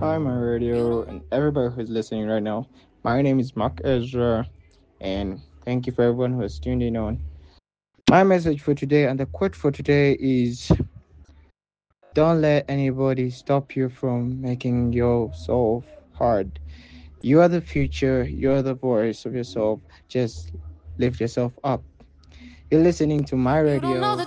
Hi, my radio, and everybody who's listening right now. My name is Mark Ezra, and thank you for everyone who has tuned in on. My message for today and the quote for today is: don't let anybody stop you from making yourself hard. You are the future, you are the voice of yourself. Just lift yourself up. You're listening to my radio.